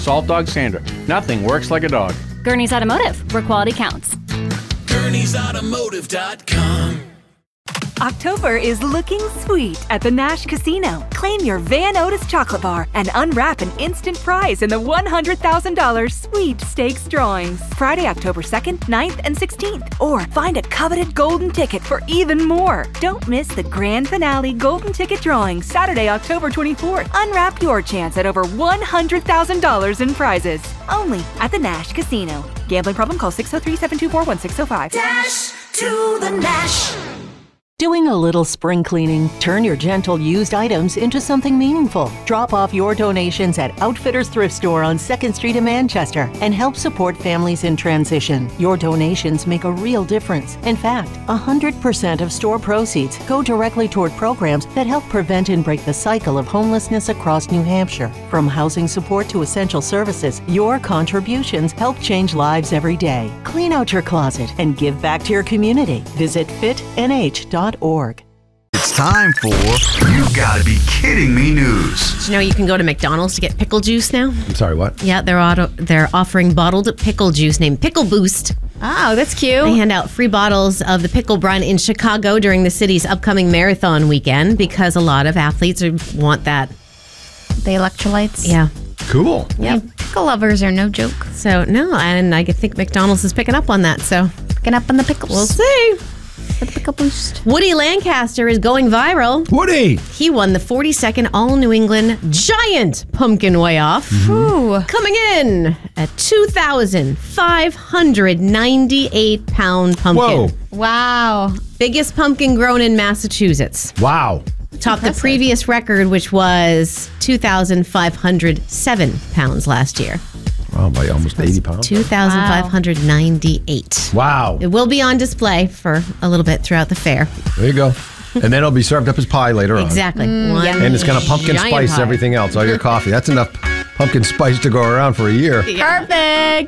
Salt Dog Sander. Nothing works like a dog. Gurney's Automotive, where quality counts. Gurney'sAutomotive.com. October is looking sweet at the Nash Casino. Claim your Van Otis chocolate bar and unwrap an instant prize in the $100,000 sweepstakes drawings. Friday, October 2nd, 9th, and 16th. Or find a coveted golden ticket for even more. Don't miss the grand finale golden ticket drawing Saturday, October 24th. Unwrap your chance at over $100,000 in prizes. Only at the Nash Casino. Gambling problem? Call 603-724-1605. Dash to the Nash. Doing a little spring cleaning? Turn your gentle used items into something meaningful. Drop off your donations at Outfitters Thrift Store on 2nd Street in Manchester and help support families in transition. Your donations make a real difference. In fact, 100% of store proceeds go directly toward programs that help prevent and break the cycle of homelessness across New Hampshire. From housing support to essential services, your contributions help change lives every day. Clean out your closet and give back to your community. Visit fitnh.org. It's time for You Gotta Be Kidding Me news. Did you know you can go to McDonald's to get pickle juice now? I'm sorry, what? Yeah, they're offering bottled pickle juice named Pickle Boost. Oh, that's cute. They hand out free bottles of the pickle brine in Chicago during the city's upcoming marathon weekend because a lot of athletes want that. The electrolytes. Yeah. Cool. Yeah, pickle lovers are no joke. So, no, and I think McDonald's is picking up on that, so. Picking up on the pickles. We'll see. For the pickle boost. Woody Lancaster is going viral. Woody! He won the 42nd All-New England Giant Pumpkin Weigh-Off. Ooh. Coming in at 2,598-pound pumpkin. Whoa. Wow. Biggest pumpkin grown in Massachusetts. Wow. Topped the previous record, which was 2,507 pounds last year. Wow, by almost 80 pounds. 2,598. Wow. It will be on display for a little bit throughout the fair. There you go. And then it'll be served up as pie later on. Exactly. And it's going to pumpkin giant spice pie. everything else, all your coffee. That's enough pumpkin spice to go around for a year. Perfect.